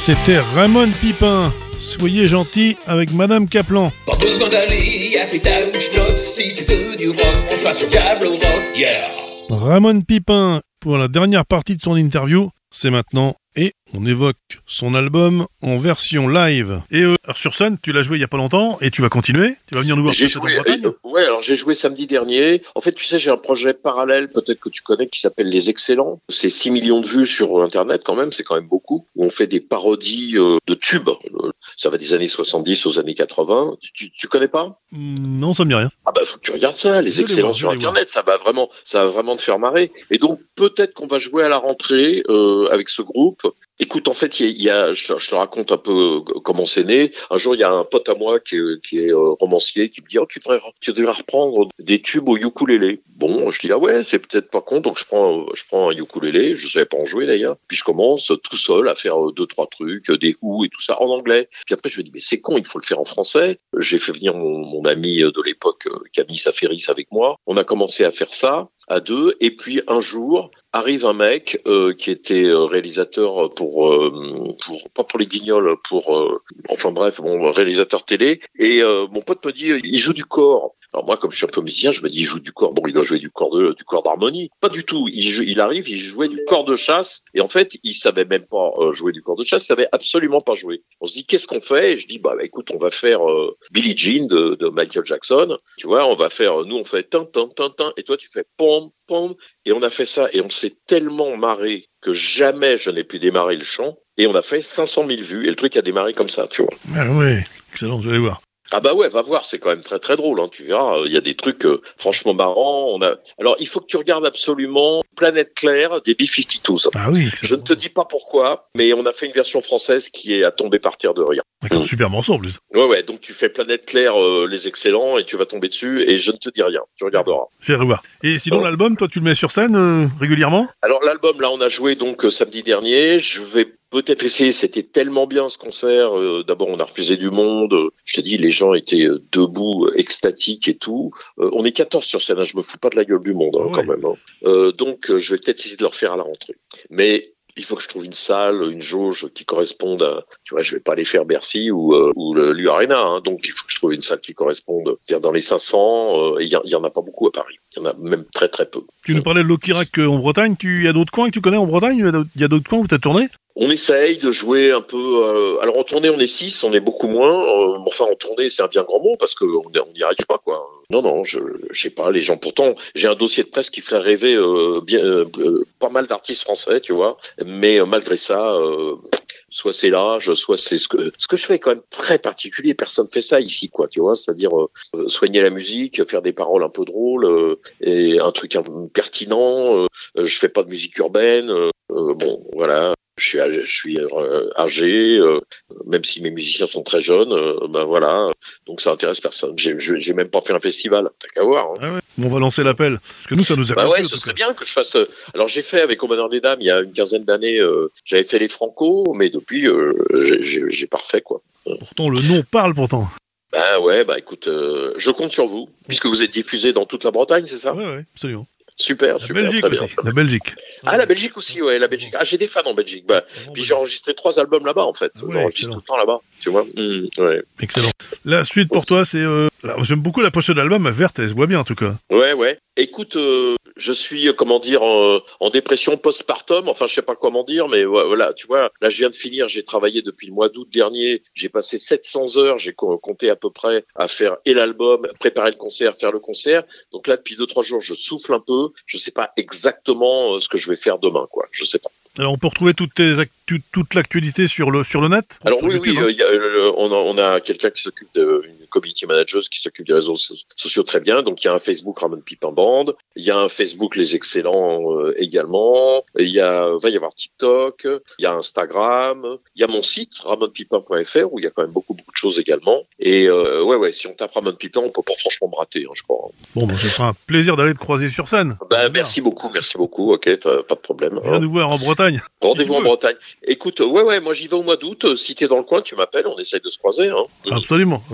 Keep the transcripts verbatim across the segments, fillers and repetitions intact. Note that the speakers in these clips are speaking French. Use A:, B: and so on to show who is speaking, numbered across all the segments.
A: C'était Ramon Pipin. Soyez gentil avec Madame Kaplan.
B: Pas besoin d'aller à Pétaouche-Note si tu veux du rock, branche-toi sur Diablo Rock, yeah!
A: Ramon Pipin, pour la dernière partie de son interview, c'est maintenant. Et on évoque son album en version live. Et euh, alors sur scène, tu l'as joué il y a pas longtemps et tu vas continuer. Tu vas venir nous voir.
C: J'ai joué. Euh, ouais, alors j'ai joué samedi dernier. En fait, tu sais, j'ai un projet parallèle, peut-être que tu connais, qui s'appelle Les Excellents. C'est six millions de vues sur Internet quand même. C'est quand même beaucoup. Où on fait des parodies euh, de tubes. Ça va des années soixante-dix aux années quatre-vingts. Tu, tu connais pas?
A: Non, ça me dit rien.
C: Ah bah faut que tu regardes ça. Les je Excellents voir, sur Internet, ça va vraiment, ça va vraiment te faire marrer. Et donc peut-être qu'on va jouer à la rentrée euh, avec ce groupe. Écoute, en fait, il y a, il y a je, je te raconte un peu comment c'est né. Un jour, il y a un pote à moi qui est, qui est euh, romancier qui me dit « Oh, tu devrais, tu devrais reprendre des tubes au ukulélé. » Bon, je dis « Ah ouais, c'est peut-être pas con. » Donc, je prends, je prends un ukulélé. Je savais pas en jouer, d'ailleurs. Puis, je commence tout seul à faire deux, trois trucs, des ou et tout ça en anglais. Puis après, je me dis « Mais c'est con, il faut le faire en français. » J'ai fait venir mon, mon ami de l'époque, Camille Saferis, avec moi. On a commencé à faire ça à deux. Et puis, un jour, arrive un mec euh, qui était réalisateur pour, euh, pour pas pour les Guignols, pour euh, enfin bref, bon réalisateur télé. Et euh, mon pote me dit, il joue du cor. Alors moi, comme je suis un peu musicien, je me dis, il joue du cor. Bon, il doit jouer du cor de, du cor d'harmonie. Pas du tout. Il, joue, il arrive, il jouait du cor de chasse. Et en fait, il savait même pas euh, jouer du cor de chasse. Il savait absolument pas jouer. On se dit, qu'est-ce qu'on fait? Et je dis, bah, bah écoute, on va faire euh, Billie Jean de, de Michael Jackson. Tu vois, on va faire, nous, on fait tin, tin, tin, tin. Et toi, tu fais pom, pom. Et on a fait ça. Et on s'est tellement marré que jamais je n'ai pu démarrer le chant. Et on a fait cinq cent mille vues. Et le truc a démarré comme ça, tu vois.
A: Ah ouais, excellent, je vais aller voir.
C: Ah bah ouais, va voir, c'est quand même très très drôle, hein, tu verras, il y a des trucs euh, franchement marrants. On a... Alors il faut que tu regardes absolument Planète Claire des B cinquante-deux.
A: Ah oui, excellent.
C: Je ne te dis pas pourquoi, mais on a fait une version française qui est à tomber par terre de rire.
A: D'accord, mmh. Super morceau en plus.
C: Ouais ouais, donc tu fais Planète Claire, euh, les Excellents, et tu vas tomber dessus, et je ne te dis rien, tu regarderas.
A: Je vais revoir. Et sinon
C: ouais.
A: L'album, toi tu le mets sur scène euh, régulièrement?
C: Alors l'album, là on a joué donc euh, samedi dernier, je vais peut-être essayer, c'était tellement bien ce concert, euh, d'abord on a refusé du monde, euh, je t'ai dit les gens étaient euh, debout, euh, extatiques et tout, euh, on est quatorze sur scène, hein, je me fous pas de la gueule du monde hein,
A: ouais.
C: quand même, hein. euh, donc euh, je vais peut-être essayer de le refaire à la rentrée, mais il faut que je trouve une salle, une jauge qui corresponde à, tu vois, je vais pas aller faire Bercy ou, euh, ou le l'U Arena, hein, donc il faut que je trouve une salle qui corresponde, c'est-à-dire dans les cinq cents, euh, et il y, y en a pas beaucoup à Paris, il y en a même très très peu.
A: Tu nous parlais de l'Okirac en Bretagne, il y a d'autres coins que tu connais en Bretagne, il y a d'autres coins où tu as tourné?
C: On essaye de jouer un peu. Euh, alors en tournée, on est six, on est beaucoup moins. Euh, enfin, en tournée, c'est un bien grand mot parce que on n'y arrive pas, quoi. Non, non, je, je sais pas. Les gens, pourtant, j'ai un dossier de presse qui ferait rêver euh, bien, euh, pas mal d'artistes français, tu vois. Mais euh, malgré ça, euh, soit c'est l'âge, soit c'est ce que ce que je fais est quand même très particulier. Personne fait ça ici, quoi. Tu vois, c'est-à-dire euh, soigner la musique, faire des paroles un peu drôles euh, et un truc un peu pertinent. Euh, je fais pas de musique urbaine. Euh, bon, voilà. Je suis âgé, je suis euh, âgé euh, même si mes musiciens sont très jeunes, euh, ben voilà, donc ça intéresse personne. J'ai, j'ai même pas fait un festival, t'as qu'à voir. Hein.
A: Ah ouais. On va lancer l'appel, parce que nous ça nous a.
C: Bah ouais, ce serait bien que je fasse. Euh, alors j'ai fait avec Au Bonheur des Dames il y a une quinzaine d'années, euh, j'avais fait les Franco, mais depuis euh, j'ai, j'ai, j'ai pas refait quoi.
A: Pourtant le nom parle pourtant.
C: Bah ouais, bah écoute, euh, je compte sur vous, puisque vous êtes diffusé dans toute la Bretagne, c'est ça?
A: Ouais, ouais, absolument.
C: Super,
A: la
C: super,
A: Belgique
C: très bien.
A: aussi, la Belgique.
C: Ah, la Belgique aussi, ouais, la Belgique. Ah, j'ai des fans en Belgique. Bah, puis j'ai enregistré trois albums là-bas, en fait.
A: Ah ouais,
C: J'enregistre
A: excellent.
C: tout le temps là-bas, tu vois. Mmh, ouais.
A: Excellent. La suite pour toi, c'est... Euh... Alors, j'aime beaucoup la pochette de l'album, verte, elle se voit bien en tout cas.
C: Ouais, ouais. Écoute, euh, je suis, euh, comment dire, en, en dépression post-partum, enfin, je sais pas comment dire, mais voilà, tu vois, là, je viens de finir, j'ai travaillé depuis le mois d'août dernier, j'ai passé sept cents heures, j'ai compté à peu près à faire et l'album, préparer le concert, faire le concert. Donc là, depuis deux, trois jours, je souffle un peu, je sais pas exactement ce que je vais faire demain, quoi, je sais pas.
A: Alors, on peut retrouver toutes tes actu- toute l'actualité sur le, sur le net?
C: Alors
A: sur
C: oui,
A: YouTube,
C: oui,
A: hein.
C: euh, y a, euh, on a, on a quelqu'un qui s'occupe de, une community manager qui s'occupe des réseaux so- sociaux très bien. Donc il y a un Facebook Ramon Pipin Band, il y a un Facebook Les Excellents euh, également, il y a, va y avoir TikTok, il y a Instagram, il y a mon site ramon pipin point f r où il y a quand même beaucoup beaucoup de choses également. Et euh, ouais, ouais, si on tape Ramon Pipin, on peut pas franchement me rater, hein, je crois.
A: Bon, ben, ce sera un plaisir d'aller te croiser sur scène.
C: Ben, merci beaucoup, merci beaucoup. Ok, pas de problème.
A: Viens nous voir en Bretagne.
C: Rendez-vous
A: si
C: en Bretagne. Écoute, ouais, ouais, moi j'y vais au mois d'août. Si t'es dans le coin, tu m'appelles, on essaye de se croiser. Hein.
A: Absolument, avec, avec grand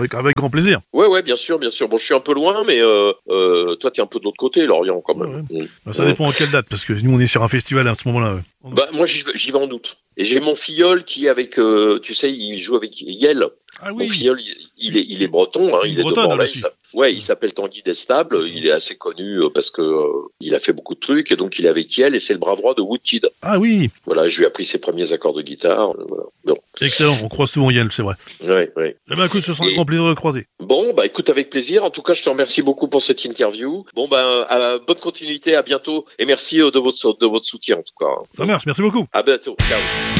A: grand plaisir.
C: Ouais, ouais, bien sûr, bien sûr. Bon, je suis un peu loin, mais euh, euh, toi, t'es un peu de l'autre côté, Lorient, quand même.
A: Ouais, ouais.
C: Mmh.
A: Bah, ça dépend en quelle date, parce que nous, on est sur un festival à ce moment-là. Ouais.
C: Bah, moi, j'y vais, j'y vais en août. Et j'ai mon filleul qui est avec, euh, tu sais, il joue avec Yel.
A: Ah oui.
C: Mon filleul, il, il est, il est breton, hein,
A: Il
C: il,
A: est
C: est de
A: bretonne,
C: Morlaix.
A: aussi.
C: Ouais, il s'appelle Tanguy Destable. Il est assez connu euh, parce que euh, il a fait beaucoup de trucs, et donc il est avec Yel, et c'est le bras droit de Woodkid.
A: Ah oui.
C: Voilà, je lui ai appris ses premiers accords de guitare. euh, Voilà. Bon.
A: Excellent, on croise souvent Yann, c'est vrai.
C: Ouais, ouais.
A: Eh ben écoute, ce sera
C: Et-
A: un grand plaisir de le croiser.
C: Bon, bah écoute, avec plaisir. En tout cas, je te remercie beaucoup pour cette interview. Bon, bah à- bonne continuité, à bientôt, et merci euh, de votre de votre soutien en tout cas.
A: Ça marche, merci beaucoup.
C: À bientôt. Ciao.